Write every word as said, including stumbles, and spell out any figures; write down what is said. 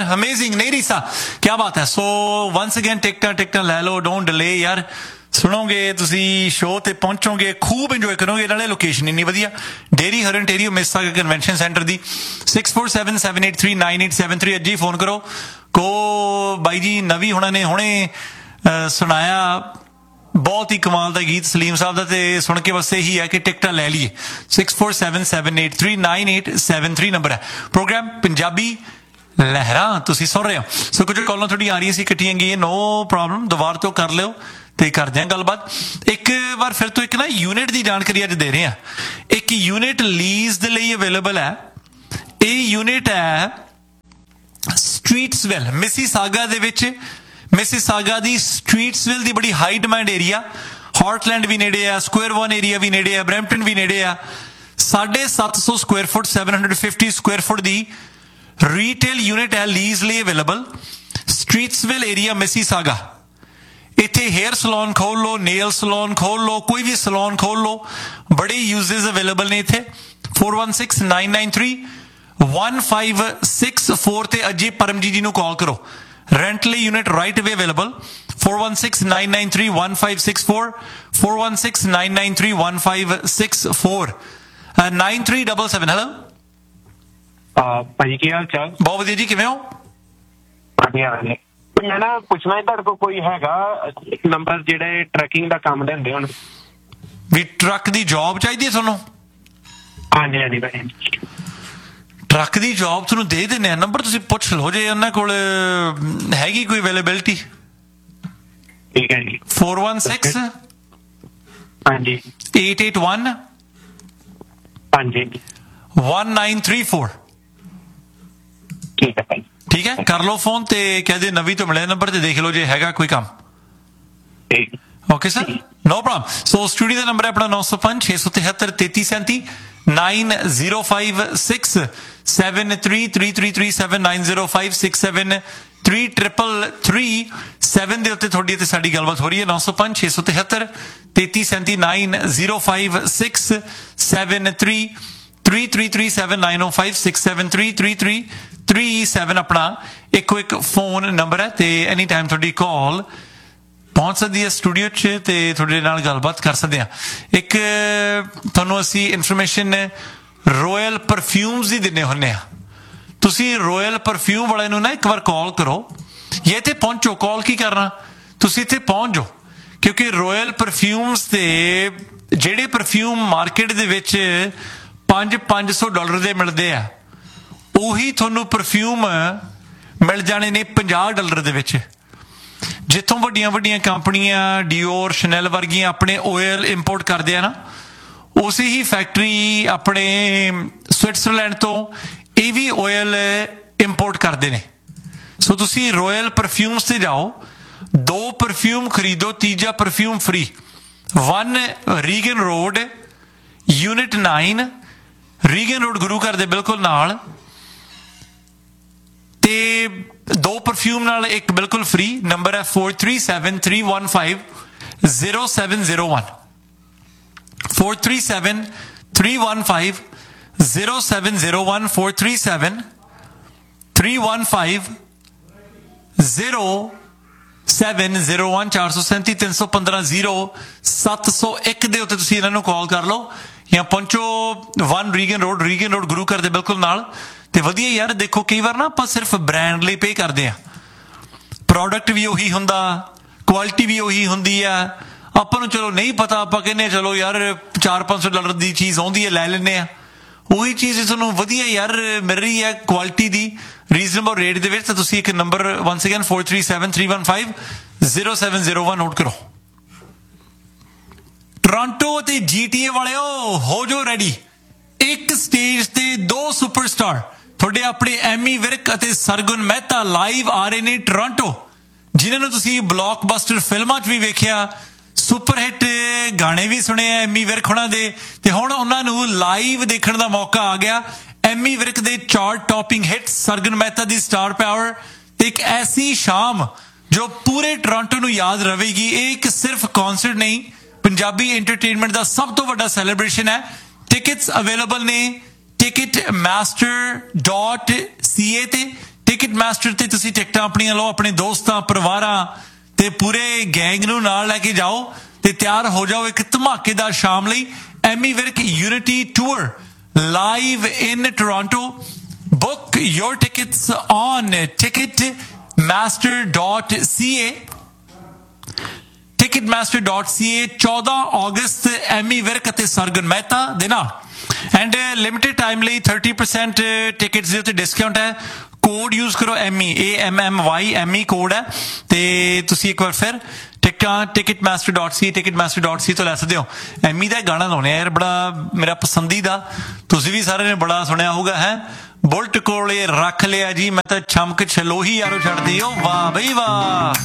Amazing नहीं रीसा क्या बात है। सो वंस अगेन टिकटा टिकटा लै लो, डोंट डिले यार, सुनोगे तुसी शो ते पहुंचोगे, खूब इंजॉय करोगे। नाले लोकेशन इन्नी वधिया, डेरी हर इंटेरियो मिसागा कन्वेंशन सेंटर दी। Six four seven seven eight three nine eight seven three अज्जी phone करो। को बाई जी नवी हुणा ने हुणे सुनाया बहुत ही कमाल का गीत सलीम साहब का, तो सुन के बस यही है कि टिकटा ले लीए। Six four seven seven eight three nine eight seven three number है। प्रोग्राम पंजाबी लहरा तुसी सुन रहे हो। सो कुछ कॉलों थोड़ी आ रही सी कट्टियां गई, नो प्रॉब्लम, दोबारा तो कर लियो ते करदे हैं गलबात। एक बार फिर तो एक ना यूनिट की जानकारी अज दे रहे हैं। एक यूनिट लीज दे लई अवेलेबल है। ये यूनिट है स्ट्रीट्सविल मिसीसागा दे विच। मिसीसागा दी स्ट्रीट्सविल दी बड़ी हाई डिमांड एरिया, हार्टलैंड भी नेड़े है, स्क्वेयर वन एरिया भी नेड़े है, ब्रैम्पटन भी नेड़े है। साढ़े सत्त सौ square foot seven hundred fifty square foot दी रीटेल यूनिट है लीज ਲਈ अवेलेबल। स्ट्रीट्सविल area Mississauga. इत्थे हेयर सलोन खोल लो, नेल सलोन खोल लो, कोई भी सलोन खोल लो, बड़े यूजेस अवेलेबल ने इत्थे। Four one six nine nine three one five six four ते अजी परमजीत जी नूं कॉल करो। रेंट ਲਈ unit right away available. Four one six nine nine three one five six four four one six nine nine three one five six four nine three double seven. Hello भाजी, की हाल चाल? बहुत वधिया जी, किवें हो? ਵਧੀਆ ਵਧੀਆ। मैं ना पुछना है ਤੁਹਾਡੇ ਕੋਲ ਕੋਈ ਹੈਗਾ ਨੰਬਰ ਜਿਹੜੇ ਟਰੈਕਿੰਗ ਦਾ ਕੰਮ ਦਿੰਦੇ ਹੁਣ? ਵੀ ਟਰੱਕ ਦੀ ਜੌਬ ਚਾਹੀਦੀ ਹੈ ਤੁਹਾਨੂੰ? ਹਾਂਜੀ ਹਾਂਜੀ ਭਾਜੀ, ਟਰੱਕ ਦੀ ਜੌਬ ਤੁਹਾਨੂੰ ਦੇ ਦਿੰਦੇ ਆ। ਨੰਬਰ ਤੁਸੀਂ ਪੁੱਛ ਲਓ ਜੇ ਉਹਨਾਂ ਕੋਲ ਹੈਗੀ ਕੋਈ ਅਵੇਲੇਬਿਲਿਟੀ। ਠੀਕ ਹੈ ਜੀ। फोर वन सिक्स ਹਾਂਜੀ एट एट वन ਹਾਂਜੀ वन नाइन थ्री फोर। ठीक है भाई, ठीक है, कर लो फोन ते कह दे नवी तो मिले नंबर ते देख लो जे हैगा कोई काम। ठीक ओके सर, नो प्रॉब्लम। सो स्टूडियो का नंबर है अपना नौ सौ पांच छे सौ तिहत्तर तेती सैंती nine zero five six seven three three three three seven nine zero five six seven three triple three seven के उत्ते थोड़ी ते साडी गलबात हो रही है। नौ सौ पांच छे सौ तिहत्तर तेती सैंती nine zero five six seven three three three three seven nine ओ five six seven three three three three seven अपना इको एक फोन नंबर है। तो एनी टाइम थोड़ी कॉल पहुंच सकती है स्टूडियो च ते थोड़े नाल गलबात कर सकते हैं। एक तुहानूं असीं इन्फॉर्मेशन रॉयल परफ्यूम्स दी दिंदे हुंदे आ। तुसीं रॉयल परफ्यूम वाले नूं ना एक बार कॉल करो या इत्थे पहुंचो। कॉल की करना, तुसीं इत्थे पहुंच जाओ, क्योंकि रॉयल परफ्यूम्स दे जिहड़े परफ्यूम मार्केट दे विच पांच पांच सौ डॉलर दे मिलदे आ, ਉਹੀ ਤੁਹਾਨੂੰ परफ्यूम मिल जाने ने पचास डॉलर ਦੇ ਵਿੱਚ। ਜਿੱਥੋਂ ਵੱਡੀਆਂ ਵੱਡੀਆਂ ਕੰਪਨੀਆਂ ਡਿਓਰ ਸ਼ਨੈਲ ਵਰਗੀਆਂ ਆਪਣੇ ਆਇਲ ਇੰਪੋਰਟ ਕਰਦੇ ਆ ਨਾ, ਉਸੇ ਹੀ ਫੈਕਟਰੀ ਆਪਣੇ ਸਵਿਟਜ਼ਰਲੈਂਡ ਤੋਂ ਇਹ ਵੀ ਆਇਲ ਇੰਪੋਰਟ ਕਰਦੇ ਨੇ। ਸੋ ਤੁਸੀਂ ਰਾਇਲ ਪਰਫਿਊਮਸ ਤੇ ਜਾਓ, ਦੋ ਪਰਫਿਊਮ ਖਰੀਦੋ, ਤੀਜਾ perfume free. One Reagan road unit nine Reagan road ਗੁਰੂ ਘਰ ਦੇ ਬਿਲਕੁਲ ਨਾਲ, ਤੇ दो परफ्यूम नाल एक बिल्कुल फ्री। नंबर है four three seven three one five zero seven zero one four three seven three one five zero seven zero one four three seven three one five zero seven zero one चार सौ सैंती तीन सौ पंद्रह zero सत्त सौ एक दे उत्ते तुसीं इन्हां नूं कॉल कर लो या पहुंचो one Regan road Regan road गुरु घर दे बिल्कुल नाल। ਤੇ ਵਧੀਆ ਯਾਰ, ਦੇਖੋ ਕਈ ਵਾਰ ਨਾ ਆਪਾਂ ਸਿਰਫ ਬ੍ਰਾਂਡ ਲਈ ਪੇ ਕਰਦੇ ਆ, ਪ੍ਰੋਡਕਟ ਵੀ ਉਹੀ ਹੁੰਦਾ, ਕੁਆਲਿਟੀ ਵੀ ਉਹੀ ਹੁੰਦੀ ਆ। ਆਪਾਂ ਨੂੰ ਚਲੋ ਨਹੀਂ ਪਤਾ, ਆਪਾਂ ਕਹਿੰਦੇ ਚਲੋ ਯਾਰ ਚਾਰ ਪੰਜ ਸੌ ਡਾਲਰ ਦੀ ਚੀਜ਼ ਆਉਂਦੀ ਹੈ ਲੈ ਲੈਂਦੇ ਆ। ਉਹੀ ਚੀਜ਼ ਤੁਹਾਨੂੰ ਵਧੀਆ ਯਾਰ ਮਿਲ ਰਹੀ ਹੈ ਕੁਆਲਿਟੀ ਦੀ ਰੀਜ਼ਨੇਬਲ ਰੇਟ ਦੇ ਵਿੱਚ। ਤਾਂ ਤੁਸੀਂ ਇੱਕ number ones again four three seven three one five zero seven zero one note ਕਰੋ। ਟੋਰਾਂਟੋ ਤੇ ਜੀਟੀਏ ਵਾਲਿਓ ਹੋ ਜੋ ਰੈਡੀ। ਇੱਕ ਸਟੇਜ ਤੇ ਦੋ ਸੁਪਰਸਟਾਰ ਤੁਹਾਡੇ ਆਪਣੇ ਐਮੀ ਵਿਰਕ ਅਤੇ ਸਰਗੁਣ ਮਹਿਤਾ ਲਾਈਵ ਆ ਰਹੇ ਨੇ ਟੋਰਾਂਟੋ, ਜਿਨ੍ਹਾਂ ਨੂੰ ਤੁਸੀਂ ਬਲੌਕਬਸਟਰ ਫਿਲਮਾਂ 'ਚ ਵੀ ਵੇਖਿਆ, ਸੁਪਰ ਹਿੱਟ ਗਾਣੇ ਵੀ ਸੁਣੇ ਆ ਐਮੀ ਵਿਰਕ ਹੋਣਾ ਦੇ, ਤੇ ਹੁਣ ਉਹਨਾਂ ਨੂੰ ਲਾਈਵ ਦੇਖਣ ਦਾ ਮੌਕਾ ਆ ਗਿਆ। ਐਮੀ ਵਿਰਕ ਦੇ chart topping hit, Sargun Mehta ਦੀ ਸਟਾਰ ਪਾਵਰ, ਤੇ ਇੱਕ ਐਸੀ ਸ਼ਾਮ ਜੋ ਪੂਰੇ ਟੋਰਾਂਟੋ ਨੂੰ ਯਾਦ ਰਹੇਗੀ। ਇਹ ਇੱਕ ਸਿਰਫ ਕੌਂਸਰਟ ਨਹੀਂ, ਪੰਜਾਬੀ ਐਂਟਰਟੇਨਮੈਂਟ ਦਾ ਸਭ ਤੋਂ ਵੱਡਾ ਸੈਲੀਬ੍ਰੇਸ਼ਨ ਹੈ। ਟਿਕਟਸ ਅਵੇਲੇਬਲ ਨੇ ticket master dot c a ਤੇ ticket ਟਿਕਟ ਮਾਸਟਰ ਤੇ ਤੁਸੀਂ ਟਿਕਟਾਂ ਆਪਣੀਆਂ ਲਓ, ਆਪਣੇ ਦੋਸਤਾਂ ਪਰਿਵਾਰਾਂ ਤੇ ਪੂਰੇ ਗੈਂਗ ਨੂੰ ਨਾਲ ਲੈ ਕੇ ਜਾਓ ਤੇ ਤਿਆਰ ਹੋ ਜਾਓ ਇੱਕ ਧਮਾਕੇਦਾਰ ਸ਼ਾਮ ਲਈ। Ammy Virk unity tour live in Toronto. Book your tickets on ticket master dot C A ticketmaster dot c a। ਚੌਦਾਂ ਅਗਸਤ ਐਮੀ ਵਿਰਕ ਅਤੇ ਸਰਗਨ ਮਹਿਤਾ ਦੇ ਨਾਲ ਐਂਡ ਲਿਮਿਟਿਡ ਟਾਈਮ ਲਈ thirty percent ਟਿਕਟਸ ਦੇ ਉੱਤੇ ਡਿਸਕਾਊਂਟ ਹੈ। ਕੋਡ ਯੂਜ਼ ਕਰੋ Ammy, A M M Y, Ammy code ਹੈ ਤੇ ਤੁਸੀਂ ਇੱਕ ਵਾਰ ਫਿਰ ਟਿਕਟਾਂ ticketmaster dot c a ticketmaster dot c a ਤੋਂ ਲੈ ਸਕਦੇ ਹੋ। ਐਮੀ ਦਾ ਗਾਣਾ ਲਾਉਣੇ ਯਾਰ, ਬੜਾ ਮੇਰਾ ਪਸੰਦੀਦਾ, ਤੁਸੀਂ ਵੀ ਸਾਰਿਆਂ ਨੇ ਬੜਾ ਸੁਣਿਆ ਹੋਊਗਾ ਹੈ। ਬੁਲਟ ਕੋਲੇ ਰੱਖ ਲਿਆ ਜੀ ਮੈਂ ਤਾਂ ਛਮਕ ਛਲੋਹੀ ਯਾਰੋ ਛੱਡਦੀ ਓ ਵਾਹ ਬਈ ਵਾਹ।